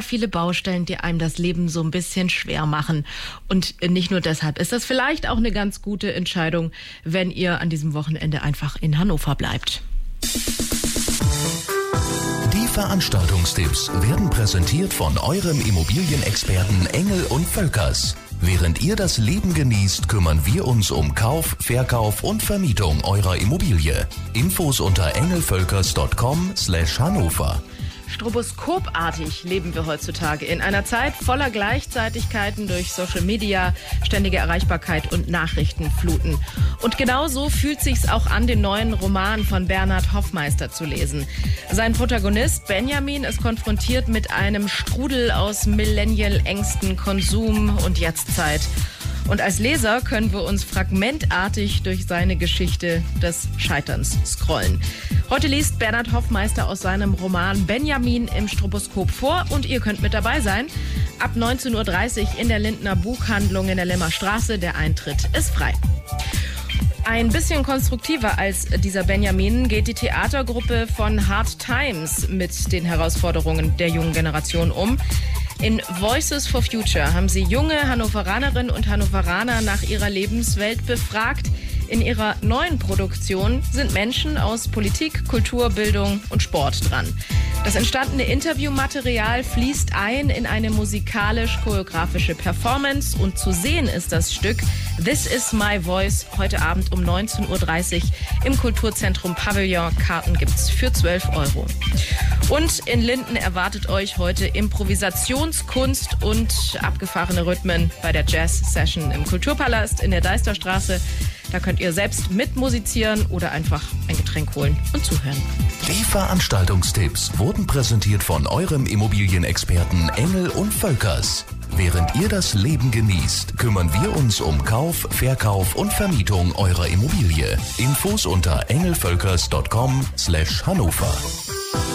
viele Baustellen, die einem das Leben so ein bisschen schwer machen. Und nicht nur deshalb ist das vielleicht auch eine ganz gute Entscheidung, wenn ihr an diesem Wochenende einfach in Hannover bleibt. Die Veranstaltungstipps werden präsentiert von eurem Immobilienexperten Engel und Völkers. Während ihr das Leben genießt, kümmern wir uns um Kauf, Verkauf und Vermietung eurer Immobilie. Infos unter engelvölkers.com/Hannover. Stroboskopartig leben wir heutzutage in einer Zeit voller Gleichzeitigkeiten durch Social Media, ständige Erreichbarkeit und Nachrichtenfluten. Und genau so fühlt sich's auch an, den neuen Roman von Bernhard Hoffmeister zu lesen. Sein Protagonist Benjamin ist konfrontiert mit einem Strudel aus Millennial-Ängsten, Konsum und Jetztzeit. Und als Leser können wir uns fragmentartig durch seine Geschichte des Scheiterns scrollen. Heute liest Bernhard Hoffmeister aus seinem Roman Benjamin im Stroboskop vor und ihr könnt mit dabei sein. Ab 19.30 Uhr in der Lindner Buchhandlung in der Lemmer Straße. Der Eintritt ist frei. Ein bisschen konstruktiver als dieser Benjamin geht die Theatergruppe von Hard Times mit den Herausforderungen der jungen Generation um. In Voices for Future haben sie junge Hannoveranerinnen und Hannoveraner nach ihrer Lebenswelt befragt. In ihrer neuen Produktion sind Menschen aus Politik, Kultur, Bildung und Sport dran. Das entstandene Interviewmaterial fließt ein in eine musikalisch-choreografische Performance und zu sehen ist das Stück This is my voice heute Abend um 19.30 Uhr im Kulturzentrum Pavillon. Karten gibt's für 12 €. Und in Linden erwartet euch heute Improvisationskunst und abgefahrene Rhythmen bei der Jazz-Session im Kulturpalast in der Deisterstraße. Da könnt ihr selbst mitmusizieren oder einfach ein Getränk holen und zuhören. Die Veranstaltungstipps wurden präsentiert von eurem Immobilienexperten Engel und Völkers. Während ihr das Leben genießt, kümmern wir uns um Kauf, Verkauf und Vermietung eurer Immobilie. Infos unter engelvölkers.com/Hannover.